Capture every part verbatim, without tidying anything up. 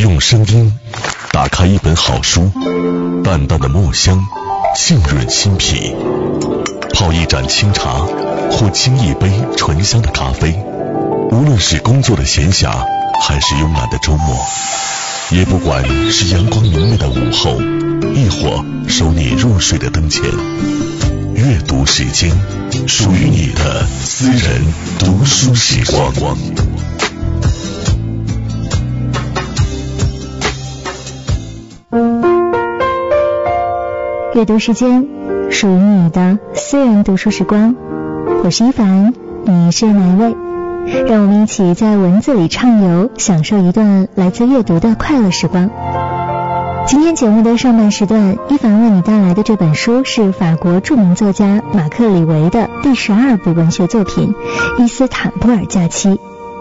用声音打开一本好书，淡淡的墨香浸润心脾，泡一盏清茶或沏一杯醇香的咖啡，无论是工作的闲暇还是慵懒的周末，也不管是阳光明媚的午后，亦或守你入睡的灯前，阅读时间，属于你的私人读书时光。 阅读时间，属于你的私人读书时光。我是一凡，你是哪一位？让我们一起在文字里畅游，享受一段来自阅读的快乐时光。今天节目的上半时段，一凡为你带来的这本书是法国著名作家马克·李维的第十二部文学作品《伊斯坦布尔假期》。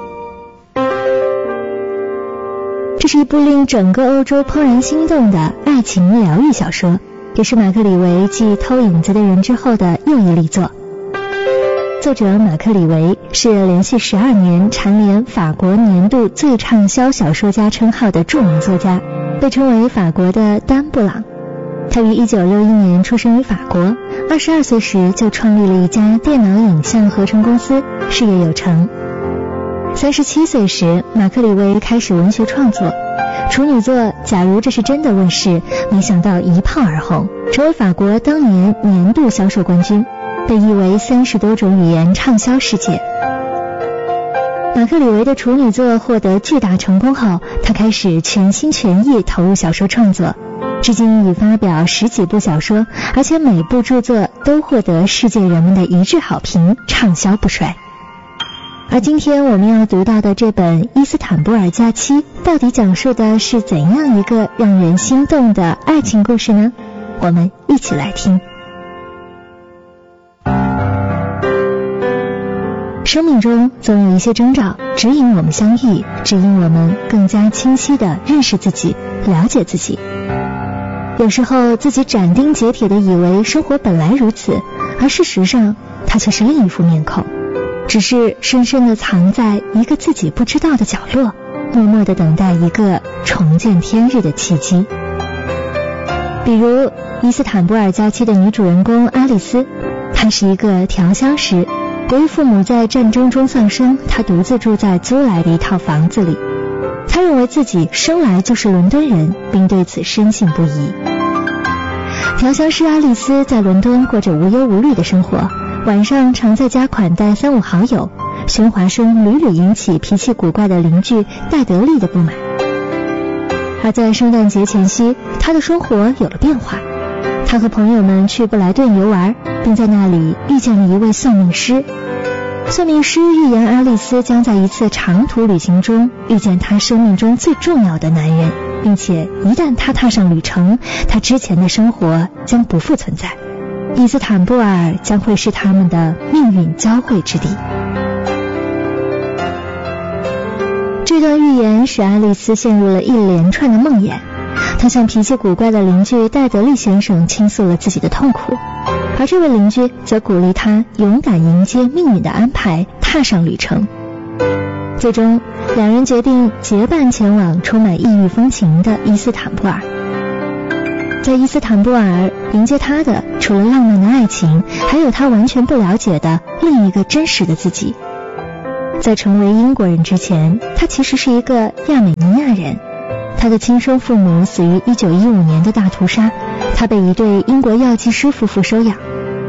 这是一部令整个欧洲怦然心动的爱情疗愈小说，也是马克·李维继《偷影子的人》之后的又一力作。作者马克·李维是连续十二年蝉联法国年度最畅销小说家称号的著名作家，被称为法国的丹布朗。他于一九六一年出生于法国，二十二岁时就创立了一家电脑影像合成公司，事业有成。三十七岁时，马克·李维开始文学创作，处女作《假如这是真的》问世，没想到一炮而红，成为法国当年年度销售冠军，被译为三十多种语言，畅销世界。马克·李维的处女作获得巨大成功后，他开始全心全意投入小说创作，至今已发表十几部小说，而且每部著作都获得世界人们的一致好评，畅销不衰。而今天我们要读到的这本《伊斯坦布尔假期》到底讲述的是怎样一个让人心动的爱情故事呢？我们一起来听。生命中总有一些征兆指引我们相遇，指引我们更加清晰地认识自己，了解自己。有时候自己斩钉截铁地以为生活本来如此，而事实上它却是另一副面孔，只是深深地藏在一个自己不知道的角落，默默地等待一个重见天日的契机。比如《伊斯坦布尔假期》的女主人公阿丽丝，她是一个调香师，由于父母在战争中丧生，她独自住在租来的一套房子里。她认为自己生来就是伦敦人，并对此深信不疑。调香师阿丽丝在伦敦过着无忧无虑的生活，晚上常在家款待三五好友，喧哗声屡屡引起脾气古怪的邻居戴德利的不满。而在圣诞节前夕，他的生活有了变化。他和朋友们去布莱顿游玩，并在那里遇见了一位算命师。算命师预言阿丽丝将在一次长途旅行中遇见她生命中最重要的男人，并且一旦他踏上旅程，他之前的生活将不复存在，伊斯坦布尔将会是他们的命运交汇之地。这段预言使爱丽丝陷入了一连串的梦魇，她向脾气古怪的邻居戴德利先生倾诉了自己的痛苦，而这位邻居则鼓励她勇敢迎接命运的安排，踏上旅程。最终两人决定结伴前往充满异域风情的伊斯坦布尔。在伊斯坦布尔迎接他的除了浪漫的爱情，还有他完全不了解的另一个真实的自己。在成为英国人之前，他其实是一个亚美尼亚人。他的亲生父母死于一九一五年的大屠杀，他被一对英国药剂师夫妇收养。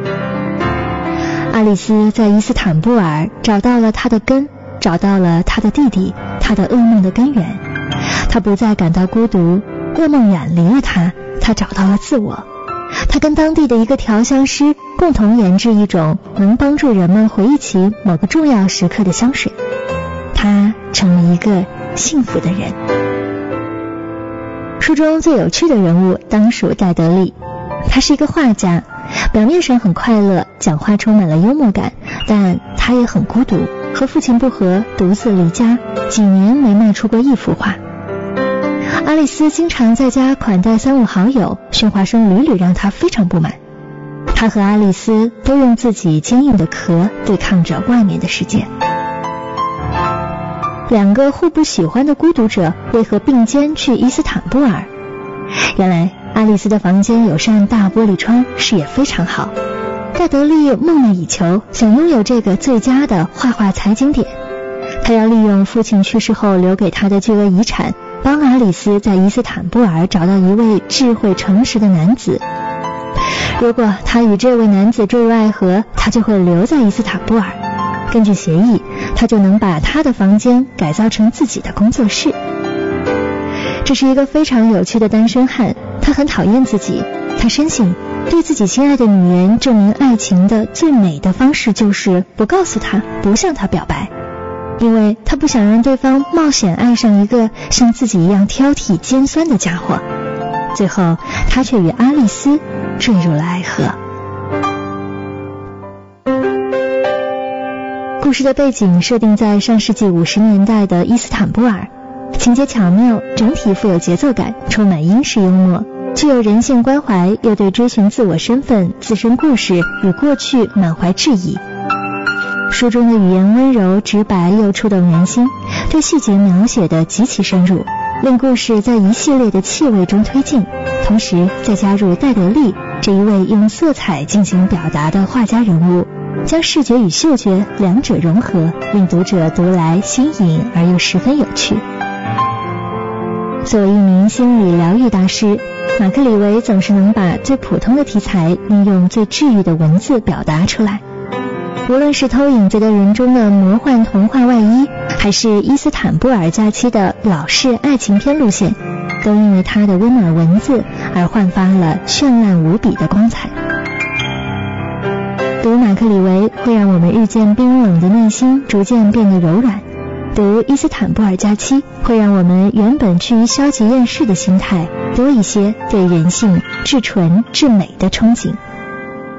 阿丽丝在伊斯坦布尔找到了他的根，找到了他的弟弟，他的噩梦的根源。他不再感到孤独，噩梦远离了他，他找到了自我。他跟当地的一个调香师共同研制一种能帮助人们回忆起某个重要时刻的香水。他成了一个幸福的人。书中最有趣的人物当属戴德利，他是一个画家，表面上很快乐，讲话充满了幽默感，但他也很孤独，和父亲不和，独自离家，几年没卖出过一幅画。阿丽丝经常在家款待三五好友，喧哗声屡屡让他非常不满。他和阿丽丝都用自己坚硬的壳对抗着外面的世界。 两个互不喜欢的孤独者为何并肩去伊斯坦布尔？原来阿丽丝的房间有扇大玻璃窗，视野非常好。戴德利梦寐以求，想拥有这个最佳的画画采景点。他要利用父亲去世后留给他的巨额遗产，帮阿丽丝在伊斯坦布尔找到一位智慧诚实的男子。如果他与这位男子坠入爱河，他就会留在伊斯坦布尔。根据协议，他就能把他的房间改造成自己的工作室。这是一个非常有趣的单身汉，他很讨厌自己，他深信对自己心爱的女人证明爱情的最美的方式就是不告诉她，不向她表白，因为他不想让对方冒险爱上一个像自己一样挑剔尖酸的家伙。最后他却与阿丽丝坠入了爱河。故事的背景设定在上世纪五十年代的伊斯坦布尔，情节巧妙，整体富有节奏感，充满英式幽默，具有人性关怀，又对追寻自我身份、自身故事与过去满怀质疑。书中的语言温柔直白又触动人心，对细节描写的极其深入，令故事在一系列的气味中推进，同时再加入戴德利这一位用色彩进行表达的画家人物，将视觉与嗅觉两者融合，令读者读来新颖而又十分有趣。作为一名心理疗愈大师，马克·李维总是能把最普通的题材运用最治愈的文字表达出来。无论是偷影子的人中的魔幻童话外衣，还是伊斯坦布尔假期的老式爱情片路线，都因为他的温暖文字而焕发了绚烂无比的光彩。读马克·李维会让我们日渐冰冷的内心逐渐变得柔软，读伊斯坦布尔假期会让我们原本趋于消极厌世的心态多一些对人性至纯至美的憧憬。